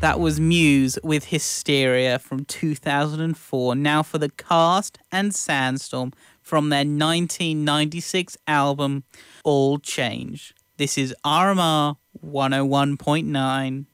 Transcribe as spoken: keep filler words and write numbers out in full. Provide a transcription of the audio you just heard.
That was Muse with Hysteria from two thousand four. Now for The Cast and Sandstorm from their nineteen ninety-six album All Change. This is R M R one oh one point nine.